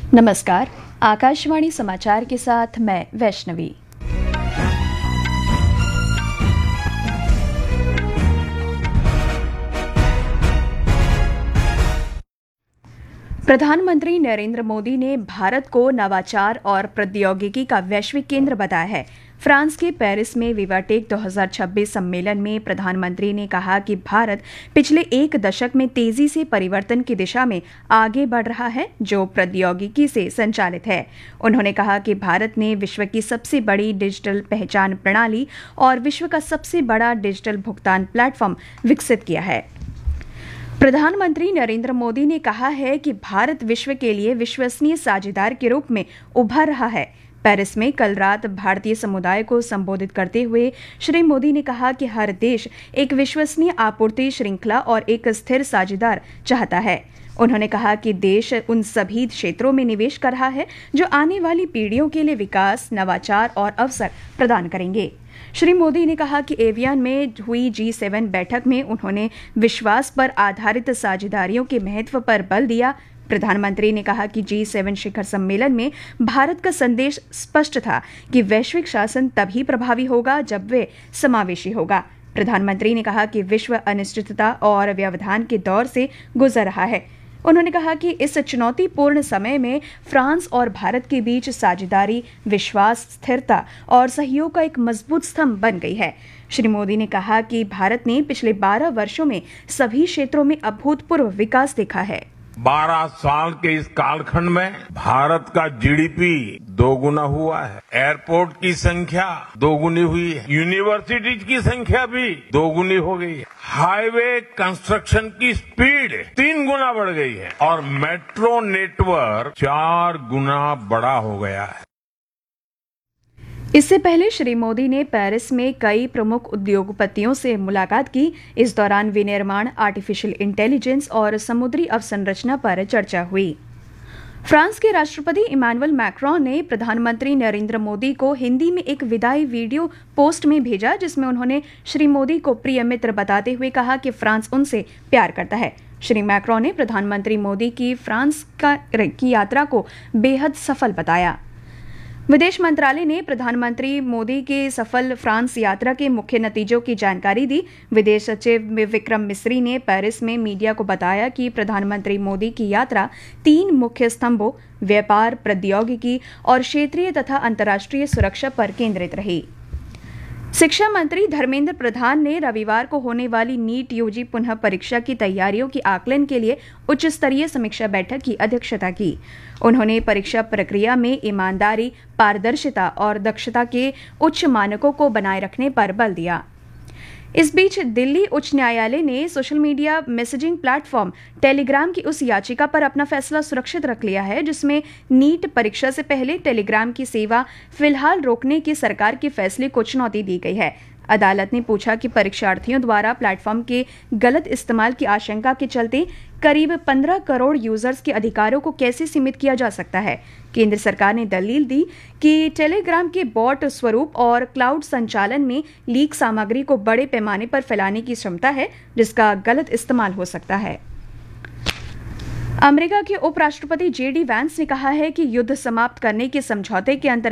नमस्कार। आकाशवाणी समाचार के साथ मैं वैष्णवी। प्रधानमंत्री नरेंद्र मोदी ने भारत को नवाचार और प्रौद्योगिकी का वैश्विक केंद्र बताया है। फ्रांस के पेरिस में विवाटेक 2026 सम्मेलन में प्रधानमंत्री ने कहा कि भारत पिछले एक दशक में तेजी से परिवर्तन की दिशा में आगे बढ़ रहा है, जो प्रौद्योगिकी से संचालित है। उन्होंने कहा कि भारत ने विश्व की सबसे बड़ी डिजिटल पहचान प्रणाली और विश्व का सबसे बड़ा डिजिटल भुगतान प्लेटफॉर्म विकसित किया है। प्रधानमंत्री नरेंद्र मोदी ने कहा है कि भारत विश्व के लिए विश्वसनीय साझेदार के रूप में उभर रहा है। पेरिस में कल रात भारतीय समुदाय को संबोधित करते हुए श्री मोदी ने कहा कि हर देश एक विश्वसनीय आपूर्ति श्रृंखला और एक स्थिर साझेदार चाहता है। उन्होंने कहा कि देश उन सभी क्षेत्रों में निवेश कर रहा है जो आने वाली पीढ़ियों के लिए विकास, नवाचार और अवसर प्रदान करेंगे। श्री मोदी ने कहा कि एवियन में हुई G7 बैठक में उन्होंने विश्वास पर आधारित साझेदारियों के महत्व पर बल दिया। प्रधानमंत्री ने कहा कि G7 शिखर सम्मेलन में भारत का संदेश स्पष्ट था कि वैश्विक शासन तभी प्रभावी होगा जब वे समावेशी होगा। प्रधानमंत्री ने कहा कि विश्व अनिश्चितता और व्यवधान के दौर से गुजर रहा है। उन्होंने कहा कि इस चुनौतीपूर्ण समय में फ्रांस और भारत के बीच साझेदारी, विश्वास, स्थिरता और सहयोग का एक मजबूत स्तंभ बन गई है। श्री मोदी ने कहा कि भारत ने पिछले 12 वर्षों में सभी क्षेत्रों में अभूतपूर्व विकास देखा है। 12 साल के इस कालखंड में भारत का जीडीपी दोगुना हुआ है, एयरपोर्ट की संख्या दोगुनी हुई है, यूनिवर्सिटीज की संख्या भी दोगुनी हो गई है, हाईवे कंस्ट्रक्शन की स्पीड 3 गुना बढ़ गई है और मेट्रो नेटवर्क 4 गुना बड़ा हो गया है। इससे पहले श्री मोदी ने पेरिस में कई प्रमुख उद्योगपतियों से मुलाकात की। इस दौरान विनिर्माण, आर्टिफिशियल इंटेलिजेंस और समुद्री अवसंरचना पर चर्चा हुई। फ्रांस के राष्ट्रपति इमैनुअल मैक्रोन ने प्रधानमंत्री नरेंद्र मोदी को हिंदी में एक विदाई वीडियो पोस्ट में भेजा, जिसमें उन्होंने श्री मोदी को प्रिय मित्र बताते हुए कहा कि फ्रांस उनसे प्यार करता है। श्री मैक्रोन ने प्रधानमंत्री मोदी की फ्रांस की यात्रा को बेहद सफल बताया। विदेश मंत्रालय ने प्रधानमंत्री मोदी की सफल फ्रांस यात्रा के मुख्य नतीजों की जानकारी दी। विदेश सचिव विक्रम मिस्री ने पेरिस में मीडिया को बताया कि प्रधानमंत्री मोदी की यात्रा 3 मुख्य स्तंभों, व्यापार, प्रौद्योगिकी और क्षेत्रीय तथा अंतर्राष्ट्रीय सुरक्षा पर केंद्रित रही। शिक्षा मंत्री धर्मेंद्र प्रधान ने रविवार को होने वाली नीट यूजी पुनः परीक्षा की तैयारियों की आकलन के लिए उच्च स्तरीय समीक्षा बैठक की अध्यक्षता की। उन्होंने परीक्षा प्रक्रिया में ईमानदारी, पारदर्शिता और दक्षता के उच्च मानकों को बनाए रखने पर बल दिया। इस बीच दिल्ली उच्च न्यायालय ने social media messaging platform Telegram की उस याचिका पर अपना फैसला सुरक्षित रख लिया है जिसमें नीट परीक्षा से पहले टेलीग्राम की सेवा फिलहाल रोकने के सरकार के फैसले को चुनौती दी गई है। अदालत ने पूछा कि परीक्षार्थियों द्वारा प्लेटफॉर्म के गलत इस्तेमाल की आशंका के चलते करीब 15 करोड़ यूजर्स के अधिकारों को कैसे सीमित किया जा सकता है। केंद्र सरकार ने दलील दी कि टेलीग्राम के बॉट स्वरूप और क्लाउड संचालन में लीक सामग्री को बड़े पैमाने पर फैलाने की क्षमता है, जिसका गलत इस्तेमाल हो सकता है। अमेरिका के उपराष्ट्रपति JD वैंस ने कहा है कि युद्ध समाप्त करने के समझौते के अंतर्गत